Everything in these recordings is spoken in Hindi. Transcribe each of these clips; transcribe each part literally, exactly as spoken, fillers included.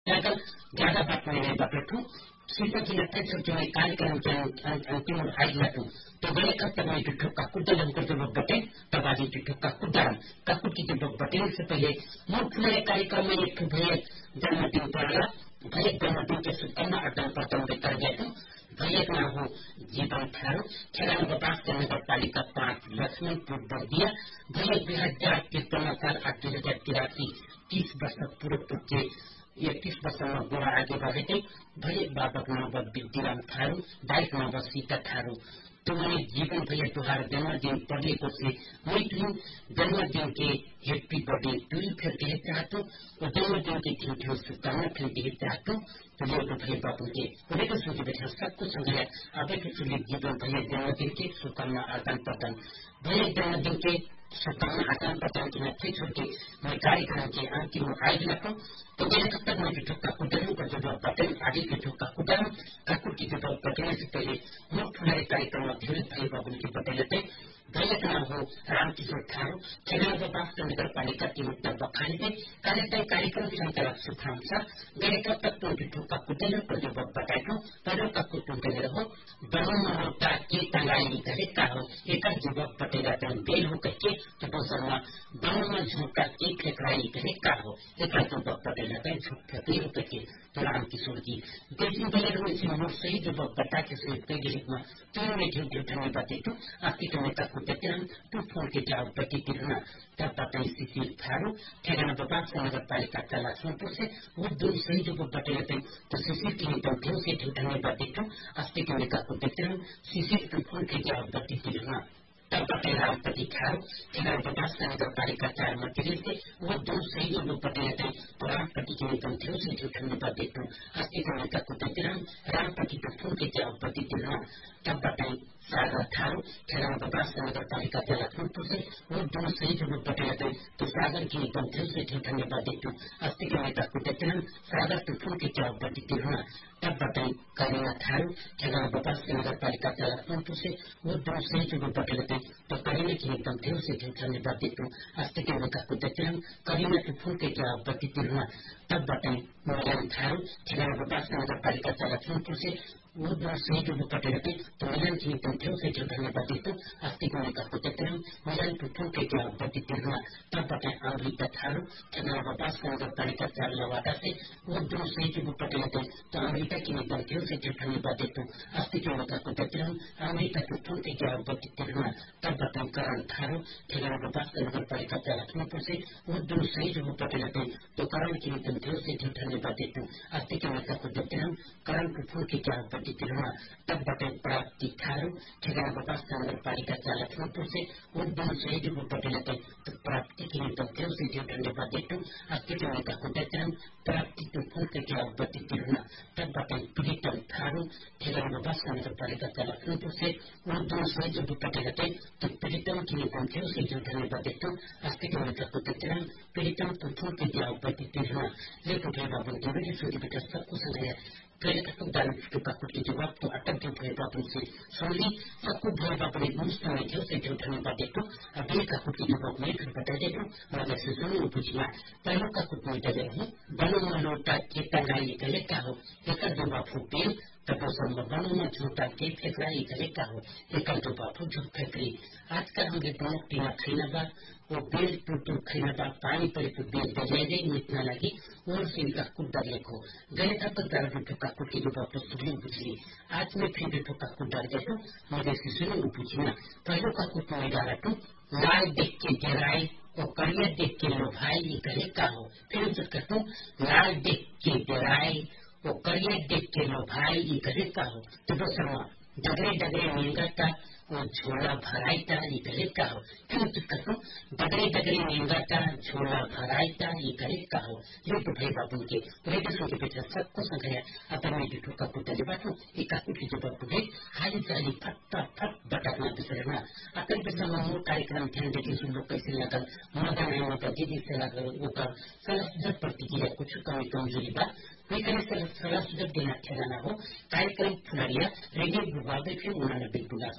Jagal jaga patmene bapetu sita kina tetsu joi कार्यक्रम के अंतिम आइला तू तो गले कब तक मैं टुट्टू का कुद्दल हमको जब बटे तब आगे टुट्टू का कुद्दल काकुट की जब बटे से पहले मुख्य मेरे कार्यक्रम में एक भैया जन्मदिन पड़ा भैया जन्मदिन के सुकन्ना अटल पतन के कर गए भैया ना हो जीवन थारो खेलाने के पास से नगर पालिका पांच लक्ष्मणपुर बर्दिया भैया बिहार जात के साल आठ हजार तिरासी तीस वर्ष पूरे पूरे इकतीस वर्ष में बुरा आगे बढ़े थे भैया बाबा नवबत विद्याराम थारू बाइक नवबत सीता थारू तुम्हारे जीवन भैया तुहार जन्मदिन पढ़ने को से मैं तुम जन्मदिन के हैप्पी बर्थडे तुम फिर कह चाहते और जन्मदिन के ठीक ठीक शुभकामना फिर कह चाहते तो ये तो भैया बाबू के उन्हें तो सोचे बैठा सब कुछ समझाया अब एक जीवन भैया जन्मदिन के शुभकामना आदान प्रदान भैया जन्मदिन के शुभकामना आदान प्रदान के नक्की छोड़ के मैं कार्यक्रम के अंतिम आयोजन रखूं तो मैंने कब तक मैं ठोका कुदरू का जब बटन आगे के ठोका कुदरू काकुट की जब बटने से पहले मुख्य हमारे कार्यक्रम में धीरे धीरे बाबू के बटन लेते भैया का नाम हो रामकिशोर थारू खेलने के बाद नगर पालिका की मुद्दा बखानी में कार्यक्रम कार्यक्रम संचालक सुखांसा मेरे कब तक तुम ठोका कुदरू का जब बताए तो पदों का कुटुम के रहो बनो होता के तंगाई करे का हो एक युवक पटेगा तो बेल हो करके तो शर्मा बनो में झूठा के फेंकराई करे का हो एक युवक पटेगा तो झूठ फेंकी हो करके तो राम किशोर जी जैसे पहले तो इसे मोर सही जब बता के से कई गिरिक में तुम में झूठ झूठने बातें तो आपकी तुम्हें तक देखते हम तू फोन के जाओ पति तिरना तब पता स्थिति थारू ठेगाना बाबा से नगर पालिका का लक्ष्मणपुर से वो दो सही जब बटे रहते तो शिशिर की तो से झूठने बातें तो अस्ति के लेकर को देखते हम शिशिर तू फोन के जाओ पति तिरना तब पटे रामपति खारू ठेगाना बाबा से नगर पालिका चार मध्य से वो दो सही जब बटे रहते तो रामपति के निकम थे उसे झूठने बातें तो अस्ति के लेकर को देखते हम रामपति तो फोन के जाओ पति तिरना तब बताएं सागर थारू ठेगाना बाबा से नगर पालिका के लक्ष्मणपुर से वो दोनों सही जब बटे रहते तो सागर की निकम थे उसे झूठने बातें तो अस्ति के लेकर को देखते हम सागर तो फोन के जाओ पति तिरना तब बताएं करीना थारू ठेगाना बाबा से नगर पालिका के लक्ष्मणपुर से वो दोनों सही जब बटे रहते तो करीना की निकम थे उसे झूठने बातें तो अस्ति के लेकर को देखते हम करीना तो फोन के जाओ पति तिरना तब बताएं मोहन थारू ठेगाना बाबा से नगर पालिका के लक्ष्मणपुर से वो दो सही जो पटे रहते तो मिलन की पंथियों से झूठने बातें तो आस्तिक में का कुछ तरह मिलन पुठों के क्या बती तिरना तब बताए अमृता थारू ठेगाना बाबा से नगर पालिका चार लवादा से वो दो सही जो पटे रहते तो अमृता की पंथियों से झूठने बातें तो आस्तिक में का कुछ तरह अमृता पुठों के क्या बती तिरना तब बताए करण थारू ठेगाना बाबा से नगर पालिका चार लक्ष्मणपुर से वो दो सही जो पटे रहते तो करण की पंथियों से झूठने बातें तो आस्तिक में का कुछ तरह करण पुठों के क्या तिरना तब बटे प्राप्ति थारू ठेगाना बाबा से नगर पालिका चार लक्ष्मणपुर से वो दोनों सही जो बटे रहते तो प्राप्ति की पंथियों से झूठने बातें तो अस्तित्व में का कुछ तरह प्राप्ति तो फोन के क्या बती तिरना तब बटे प्रीतम थारू ठेगाना बाबा से नगर पालिका चार लक्ष्मणपुर से वो दोनों सही जो बटे रहते तो प्रीतम की पंथियों से झूठने बातें तो अस्तित्व में का कुछ तरह प्रीतम तो फोन के क्या बती तिरना लेकिन भाई बाबू की सोची बेटा सब कुछ है पहले तक दारू का कुछ के जवाब तो अटक जो भय बापू से सुन ली सबको भय बापू ने मुझसे में जो से जो धरने बातें तो अभी का कुछ के जवाब में फिर बता दे दूं मगर से सुनो पूछना पहले का कुछ नहीं डरे हूँ बनो में लोटा के तंगाई निकले क्या हो एक दो बापू पेड़ तब बनो में झूठा के फेंकराई करे क्या हो एक दो बापू झूठ फेंकरी आजकल हम दोनों टीना खाना बा वो बेल टू टू खाना बा पानी पड़े तो बेल दरिया गई मिटना लगी और से इनका कुछ डर लेको गए था तो दर भी ठोका कुट की जो बाप सुनी पूछली आज में फिर भी ठोका कुट डर गए तो मुझे से सुनी पूछना पहले का कुछ नहीं डाला तू लाल देख के गिराए और करिया देख के लो भाई ये करे का हो फिर उसे कहता हूँ लाल देख के गिराए और करिया देख के लो भाई ये करे का हो तो बस डगरे डगरे महंगा था वो झोला भराई था ये करे का हो फिर उसे कहता हूँ डगरे डगरे महंगा था झोला भराई था ये करे का हो ये तो भाई बाबू के रेडियो के पीछे सबको संघाया अपन में जुटो का कुछ बात हूँ एक कुछ जो बात है हाली चाली फटा फट बटकना बिसरना अपन के समय कार्यक्रम ध्यान देखे सुन लोग कैसे लगा मदन है मतलब दीदी से लगा वो का सलाह प्रतिक्रिया कुछ कमी कमजोरी बात कोई कहीं सलाह सुझाव देना ठहराना हो कार्यक्रम फुलरिया रेडियो विभाग के उन्होंने बिल्कुल साथ में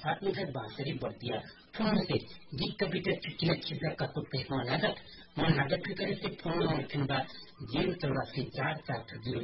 बासठ बासरी बढ़ दिया फोन से गीत कविता चिट्ठिया छिपा काकुट कहीं मन लागत मन लागत के करे से फोन में फिर बा जीरो चौरासी चार चार जीरो